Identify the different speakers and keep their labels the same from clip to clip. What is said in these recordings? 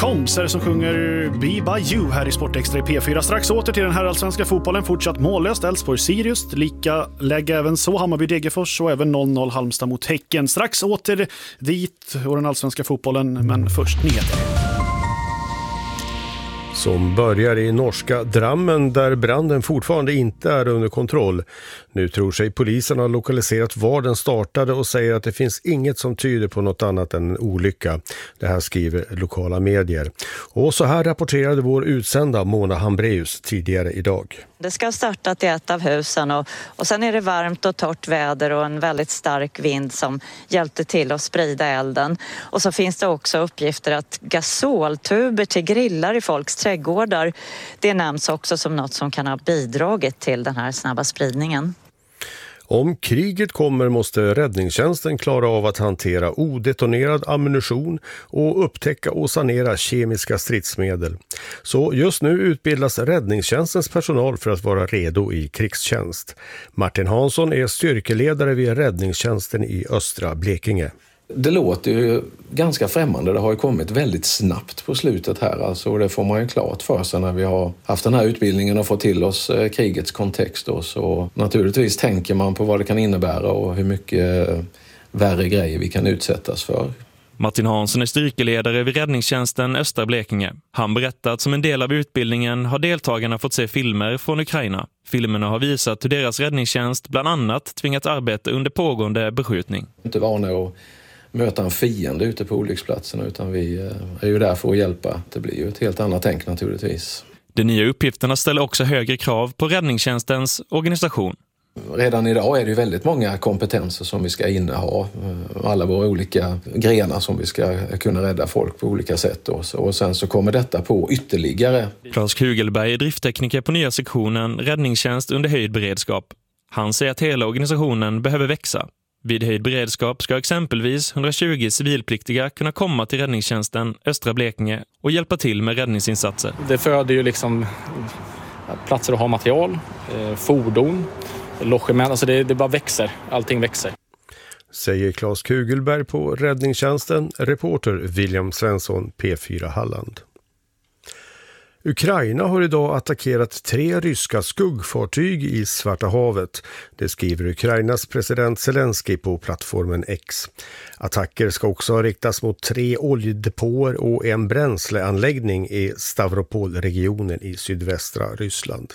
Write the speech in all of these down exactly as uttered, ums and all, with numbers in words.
Speaker 1: Combs är det som sjunger Be By You här i Sportextra i P fyra. Strax åter till den här allsvenska fotbollen. Fortsatt mållöst. Elfsborg Sirius. Lika läge även så. Hammarby Degerfors och även noll noll Halmstad mot Häcken. Strax åter dit och den allsvenska fotbollen. Men först nyheter.
Speaker 2: Som börjar i norska Drammen där branden fortfarande inte är under kontroll. Nu tror sig polisen ha lokaliserat var den startade och säger att det finns inget som tyder på något annat än en olycka. Det här skriver lokala medier. Och så här rapporterade vår utsända Mona Hambreus tidigare idag.
Speaker 3: Det ska ha startat i ett av husen och, och sen är det varmt och torrt väder och en väldigt stark vind som hjälpte till att sprida elden. Och så finns det också uppgifter att gasoltuber till grillar i folks trädgårdar, det nämns också som något som kan ha bidragit till den här snabba spridningen.
Speaker 2: Om kriget kommer måste räddningstjänsten klara av att hantera odetonerad ammunition och upptäcka och sanera kemiska stridsmedel. Så just nu utbildas räddningstjänstens personal för att vara redo i krigstjänst. Martin Hansson är styrkeledare vid räddningstjänsten i östra Blekinge.
Speaker 4: Det låter ju ganska främmande. Det har ju kommit väldigt snabbt på slutet här. Alltså, och det får man ju klart för sig när vi har haft den här utbildningen och fått till oss eh, krigets kontext. Då. Så naturligtvis tänker man på vad det kan innebära och hur mycket eh, värre grejer vi kan utsättas för.
Speaker 5: Martin Hansson är styrkeledare vid räddningstjänsten Östra Blekinge. Han berättar att som en del av utbildningen har deltagarna fått se filmer från Ukraina. Filmerna har visat hur deras räddningstjänst bland annat tvingat arbeta under pågående beskjutning.
Speaker 4: Inte vana att möta en fiende ute på olycksplatserna utan vi är ju där för att hjälpa. Det blir ju ett helt annat tänk naturligtvis.
Speaker 5: De nya uppgifterna ställer också högre krav på räddningstjänstens organisation.
Speaker 4: Redan idag är det ju väldigt många kompetenser som vi ska inneha. Alla våra olika grenar som vi ska kunna rädda folk på olika sätt. Och sen så kommer detta på ytterligare.
Speaker 5: Claes Kugelberg är drifttekniker på nya sektionen Räddningstjänst under höjd beredskap. Han säger att hela organisationen behöver växa. Vid höjd beredskap ska exempelvis hundratjugo civilpliktiga kunna komma till räddningstjänsten Östra Blekinge och hjälpa till med räddningsinsatser.
Speaker 6: Det föder ju liksom platser att ha material, fordon, logement, alltså det, det bara växer, allting växer.
Speaker 2: Säger Claes Kugelberg på räddningstjänsten, reporter William Svensson, P fyra Halland. Ukraina har idag attackerat tre ryska skuggfartyg i Svarta havet. Det skriver Ukrainas president Zelensky på plattformen X. Attacker ska också ha riktats mot tre oljedepåer och en bränsleanläggning i Stavropol-regionen i sydvästra Ryssland.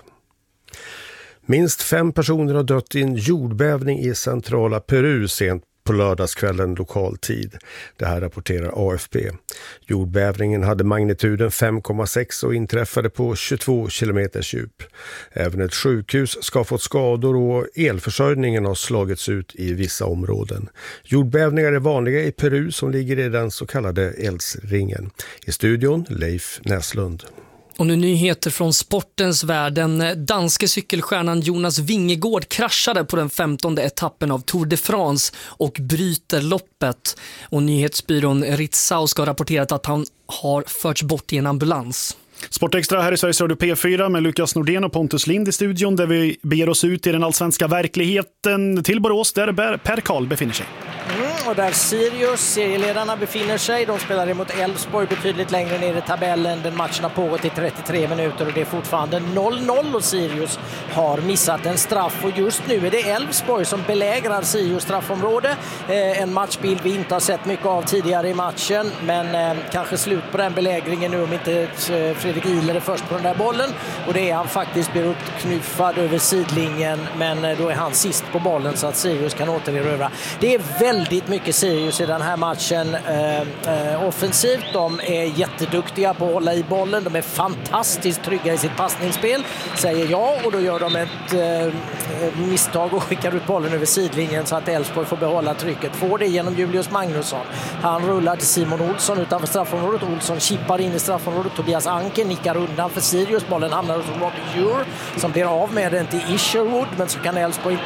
Speaker 2: Minst fem personer har dött i en jordbävning i centrala Peru sent på lördagskvällen lokal tid. Det här rapporterar A F P. Jordbävningen hade magnituden fem komma sex och inträffade på tjugotvå kilometers djup. Även ett sjukhus ska ha fått skador och elförsörjningen har slagits ut i vissa områden. Jordbävningar är vanliga i Peru som ligger i den så kallade eldsringen. I studion Leif Näslund.
Speaker 7: Och nu nyheter från sportens värld. Den danske cykelstjärnan Jonas Vingegaard kraschade på den femtonde etappen av Tour de France och bryter loppet. Och nyhetsbyrån Ritzau ska ha rapporterat att han har förts bort i en ambulans.
Speaker 1: Sportextra här i Sveriges Radio P fyra med Lukas Nordén och Pontus Lind i studion där vi beger oss ut i den allsvenska verkligheten till Borås där Per Karl befinner sig.
Speaker 8: Mm, och där Sirius, serieledarna, befinner sig. De spelar emot Elfsborg betydligt längre ner i tabellen. Den matchen har pågått i trettiotre minuter och det är fortfarande noll noll och Sirius har missat en straff. Och just nu är det Elfsborg som belägrar Sirius straffområde. Eh, en matchbild vi inte har sett mycket av tidigare i matchen. Men eh, kanske slut på den belägringen nu om inte eh, Fredrik Ihler är först på den där bollen. Och det är han faktiskt, blir uppknuffad över sidlinjen. Men eh, då är han sist på bollen så att Sirius kan återerövra. Det är väldigt mycket Sirius i den här matchen eh, eh, offensivt. De är jätteduktiga på att hålla i bollen. De är fantastiskt trygga i sitt passningsspel, säger jag. Och då gör de ett eh, misstag och skickar ut bollen över sidlinjen så att Elfsborg får behålla trycket. Får det genom Julius Magnusson. Han rullar till Simon Olsson utanför straffområdet. Olsson chippar in i straffområdet. Tobias Anker nickar undan för Sirius. Bollen hamnar hos Robbie Ure som blir av med den till Isherwood. Men så kan Elfsborg inte